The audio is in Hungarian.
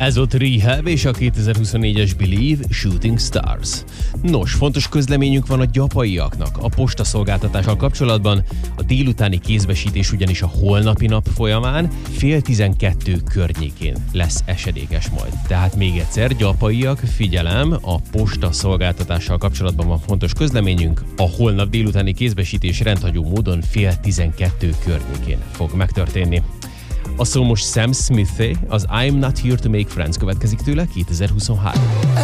Ez volt Rehab és a 2024-es Believe Shooting Stars. Nos, fontos közleményünk van a gyapaiaknak a postaszolgáltatással kapcsolatban. A délutáni kézbesítés ugyanis a holnapi nap folyamán 11:30 környékén lesz esedékes majd. Tehát még egyszer, gyapaiak, figyelem, a postaszolgáltatással kapcsolatban van fontos közleményünk. A holnap délutáni kézbesítés rendhagyó módon 11:30 környékén fog megtörténni. A szó most Sam Smith-é, az I'm Not Here to Make Friends következik tőle 2023.